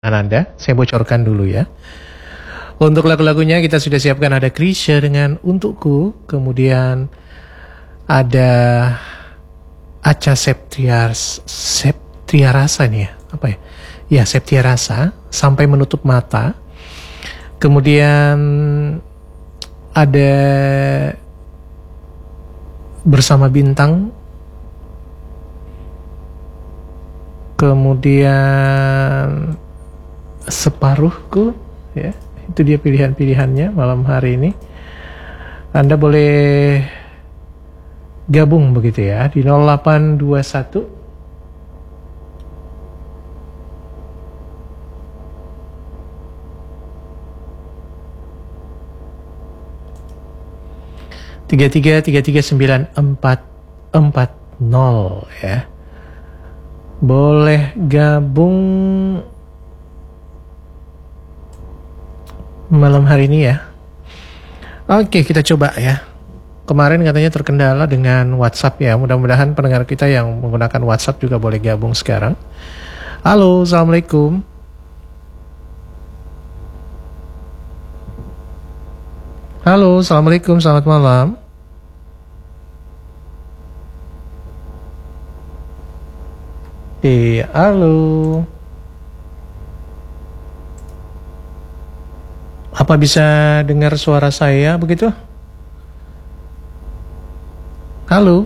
Anda, saya bocorkan dulu ya. Untuk lagu-lagunya kita sudah siapkan, ada Krisya dengan Untukku, kemudian ada Acha Septriarasa nih ya, apa ya? Ya, Septriarasa, Sampai Menutup Mata. Kemudian ada Bersama Bintang. Kemudian Separuhku, ya. Itu dia pilihan-pilihannya malam hari ini. Anda boleh gabung begitu ya di 0821 33933940 ya. Boleh gabung malam hari ini ya. Oke, kita coba ya. Kemarin katanya terkendala dengan WhatsApp ya. Mudah-mudahan pendengar kita yang menggunakan WhatsApp juga boleh gabung sekarang. Halo, Assalamualaikum. Halo, Assalamualaikum, selamat malam. Halo. Apa bisa dengar suara saya begitu? Halo.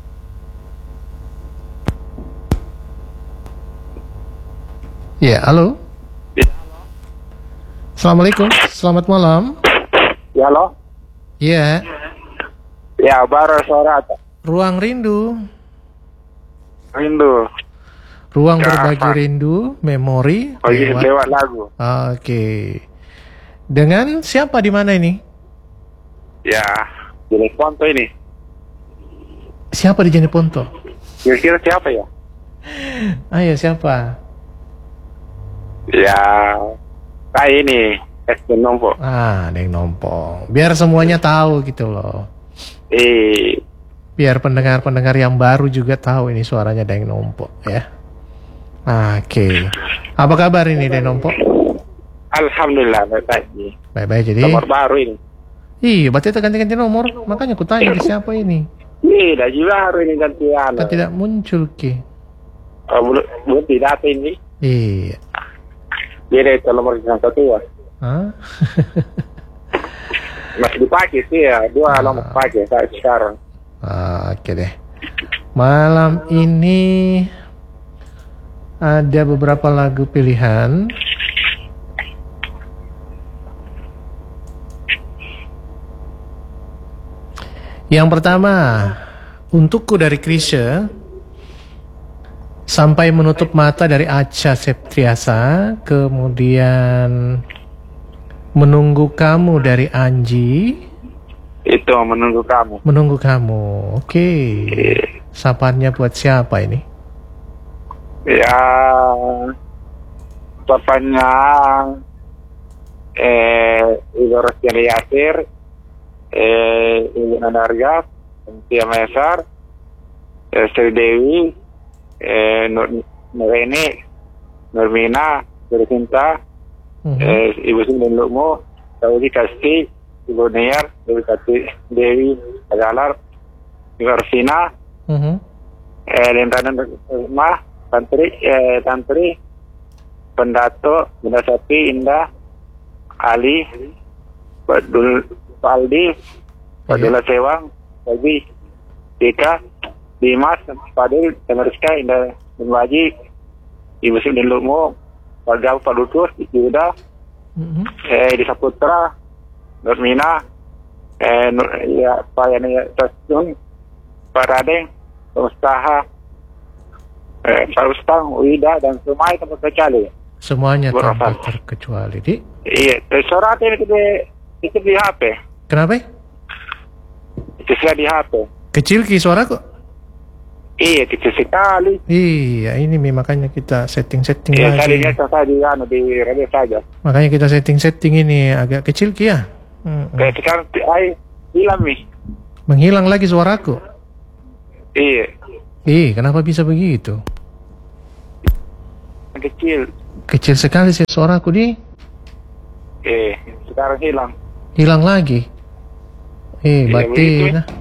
Ya, halo. Assalamualaikum, selamat malam. Ya, halo. Ya. Ya, baru suara Ruang Rindu. Rindu. Ruang berbagi rindu, memori lewat lagu. Oke. Dengan siapa di mana ini? Ya, Jeneponto ini. Siapa di Jeneponto? Kira-kira siapa ya? Ayo, siapa? Ya, kayak ini, Deng Nompo. Deng Nompo. Biar semuanya tahu gitu loh. Biar pendengar-pendengar yang baru juga tahu ini suaranya Deng Nompo ya. Oke. Apa kabar ini Deng Nompo? Alhamdulillah, baik-baik. Baik-baik jadi. Nomor baru ini. Iya, berarti kita ganti-ganti nomor. Makanya aku tanya di siapa ini. Iya, juga baru ini gantian. Kan tidak muncul ki. Belum tidak ini. Iya. Dia itu nomor yang satu ya. Masih dipakai sih ya, dua nomor pakai saat sekarang. Oke deh. Malam ini ada beberapa lagu pilihan. Yang pertama, Untukku dari Krisya, Sampai Menutup Mata dari Acha Septriasa, kemudian Menunggu Kamu dari Anji. Itu Menunggu Kamu. Menunggu Kamu, oke. Sapaannya buat siapa ini? Ya, sapaannya Ibu Rosyani Yasir, Ibu Nanarga, Tia Mesar, Sri Dewi, Nureni, Nurmina, Bercinta, Ibu Sindin Lukmu, Dewi Kasti, Ibu Niar, Dewi Kasti, Dewi Agalar, Ibu Rosina, Lintanan Rumah, Tantri, Pendato, Bunda Sapi, Indah, Ali, Badul Paldi, Badula Sewang, Babi, Tika, Dimas, Fadil, Rizka, Indah Baji, Ibu Sindin Lukmu, Pak Lutus, Yuda, di Saputra, Nurmina, Pak Yani Tasdun, Pak Radeng, Pak Mustaha, Pak Ustang, Wida, dan semuanya tanpa terkecuali. Semuanya tanpa terkecuali, Di? Iya, suara ini itu di HP. Kenapa? Itu sudah di HP. Kecil ki suara kok? Iya, kecil sekali. Iya, ini makanya kita setting-setting lagi. Iya, tadinya saya di radio saja. Makanya kita setting-setting ini agak kecil ki ya. Kayak sekarang hilang nih. Menghilang lagi suaraku. Iya. Kenapa bisa begitu? Kecil. Kecil sekali sih suaraku, Di. Sekarang hilang. Hilang lagi. Berarti nah.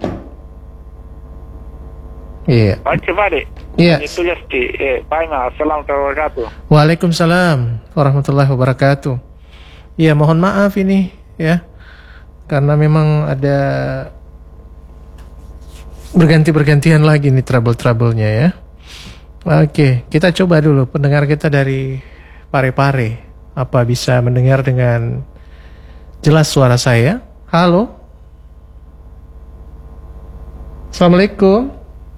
Iya. Coba deh. Iya. Tulis di Pak Ima. Assalamualaikum warahmatullahi wabarakatuh. Waalaikumsalam warahmatullahi wabarakatuh. Iya, mohon maaf ini ya. Karena memang ada berganti-bergantian lagi nih trouble-troublenya ya. Oke, kita coba dulu pendengar kita dari Parepare. Apa bisa mendengar dengan jelas suara saya? Halo? Assalamualaikum.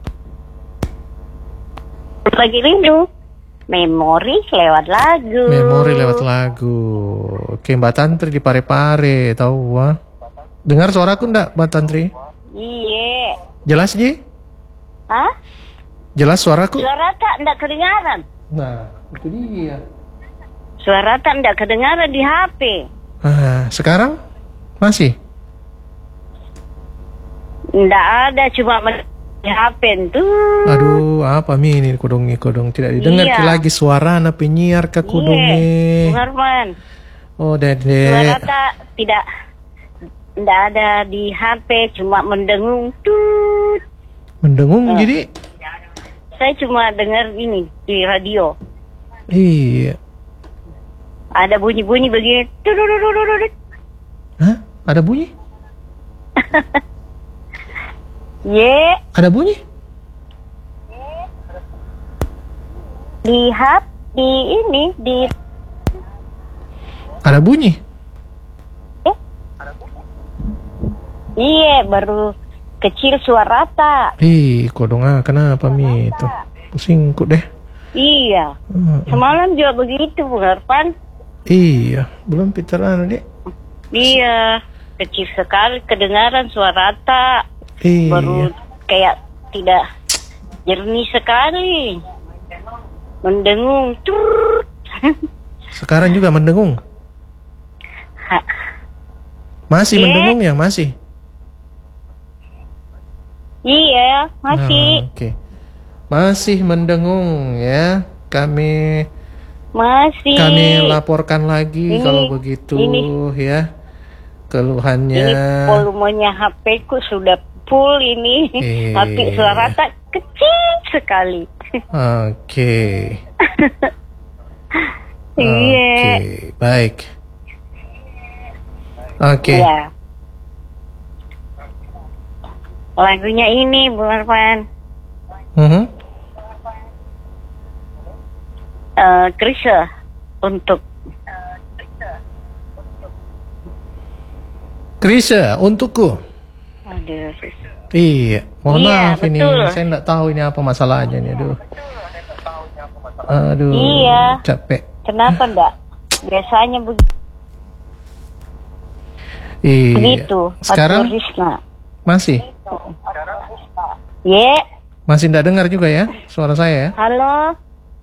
Lagi rindu. Memori lewat lagu. Memori lewat lagu. Oke, Mbak Tantri di Parepare, tahu wah. Dengar suaraku enggak, Mbak Tantri? Iya. Jelas, Ji? Hah? Jelas suaraku? Suara tak enggak kedengaran. Nah, itu dia. Suara tak enggak kedengaran di HP. Sekarang? Masih? Enggak ada, cuma di HP tuh. Aduh, apa ini kodong tidak didengar lagi suara na penyiar ke kodongnya. Bung Arman. Oh, Dede. Suara tak enggak ada di HP, cuma mendengung tut. Mendengung jadi? Saya cuma dengar ini di radio. Iya. Ada bunyi-bunyi begini. Hah? Ada bunyi? Ada bunyi? Lihat di ini di. Ada bunyi? Iya, baru kecil suara tak. Kodong kenapa Mi itu? Pusingku deh. Iya. Semalam juga begitu, Bung Arfan. Iya, belum pitaran deh. Iya, kecil sekali kedengaran suara tak. Iya. Baru kayak tidak jernih sekali. Mendengung. Sekarang juga mendengung? Masih mendengung ya? Masih? Iya, masih. Oke. Masih mendengung ya. Kami laporkan lagi kalau begitu ya. Keluhannya. Ini volumenya HP ku sudah full ini. Tapi suara tak kecil sekali. Oke. Iya. Oke, baik. Oke. Iya. Lagunya ini, Bung Arfan. Krisha untuk Krisha untukku. Aduh. Iya, mohon maaf betul. ini saya nggak tahu ini apa masalahnya nih, aduh. Iya. Capek. Kenapa enggak? Biasanya begitu. Iya. Begitu. Sekarang masih? Masih nggak dengar juga ya suara saya ya? Halo.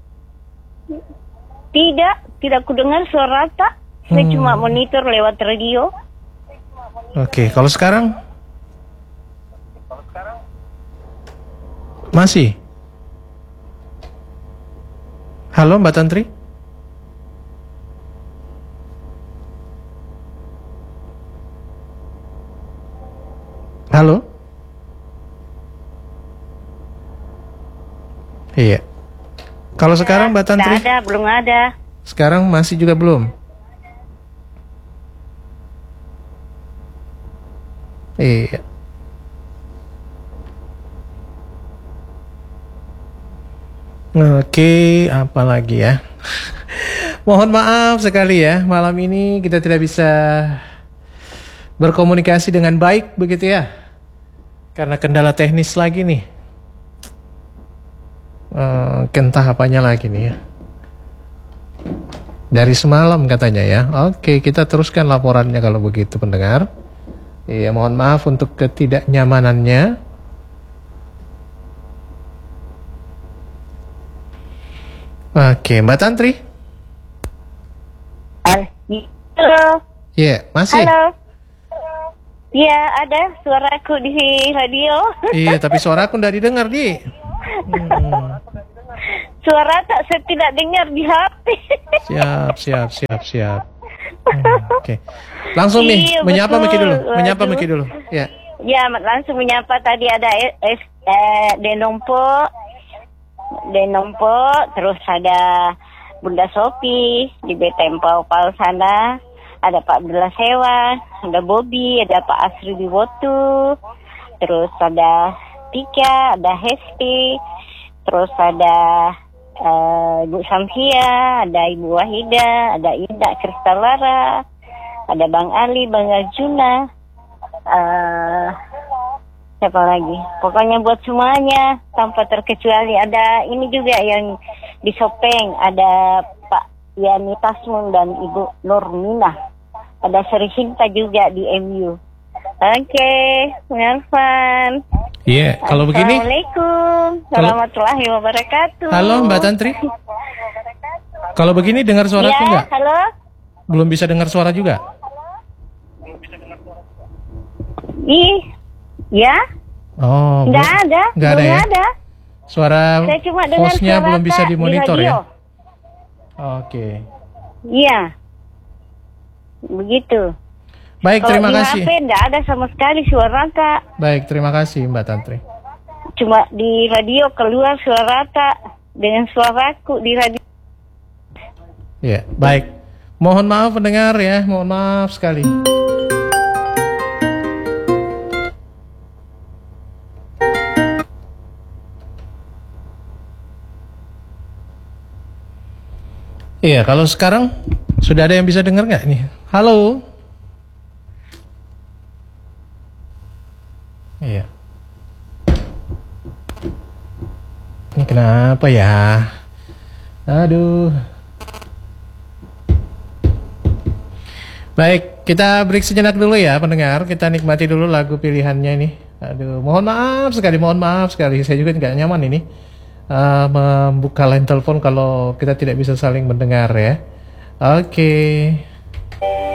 Tidak ku dengar suara tak. Saya cuma monitor lewat radio. Oke, kalau sekarang? Masih? Halo Mbak Tantri? Halo? Iya. Kalau sekarang Mbak Tantri? Tidak ada, belum ada. Sekarang masih juga belum? Iya. Oke, apa lagi ya? Mohon maaf sekali ya, malam ini kita tidak bisa berkomunikasi dengan baik begitu ya. Karena kendala teknis lagi nih. Entah apanya lagi nih ya. Dari semalam katanya ya. Oke, kita teruskan laporannya kalau begitu pendengar. Iya, mohon maaf untuk ketidaknyamanannya. Oke, Mbak Tantri. Halo. Iya, masih? Halo. Iya, ada suaraku di radio. Iya, tapi suaraku nggak didengar, Di. suara tak saya tidak dengar di HP. Siap. Oke. Langsung nih, Iya, menyapa Meki dulu. betul. Menyapa Waduh. Meki dulu. Ya. Ya, langsung menyapa tadi ada Denompo, terus ada Bunda Sopi di BTM Pau sana, ada Pak Abdullah Sewa, ada Bobby, ada Pak Asri Wiwotu, terus ada Tika, ada Hesti, terus ada Ibu Samsia, ada Ibu Wahida, ada Ida Kristalara, ada Bang Ali, Bang Arjuna, siapa lagi? Pokoknya buat semuanya tanpa terkecuali. Ada ini juga yang di Sopeng, ada Pak Yani Tasmun dan Ibu Nurminah. Ada Sri Sinta juga di MU. Oke, Melvan. Iya, kalau begini. Assalamualaikum warahmatullahi wabarakatuh. Halo Mbak Tantri. Kalau begini dengar suaraku Ya, nggak? halo. Belum bisa dengar suara juga? Ya, Oh, nggak ada. Nggak ada Belum ya? ada. Suara Saya cuma dengar hostnya suara belum bisa Kak di dimonitor radio. ya? Oke. Iya. Begitu. Baik, terima Kalau kasih. di HP nggak ada sama sekali suara Kak. Baik, terima kasih Mbak Tantri. Cuma di radio keluar suara Kak dengan suaraku di radio. Ya, baik. Mohon maaf pendengar ya, mohon maaf sekali. Iya, kalau sekarang sudah ada yang bisa dengar nggak nih? Halo. Iya. Ini kenapa ya? Aduh. Baik, kita break sejenak dulu ya pendengar. Kita nikmati dulu lagu pilihannya ini. Aduh, mohon maaf sekali. Saya juga nggak nyaman ini membuka line telepon kalau kita tidak bisa saling mendengar ya. Oke.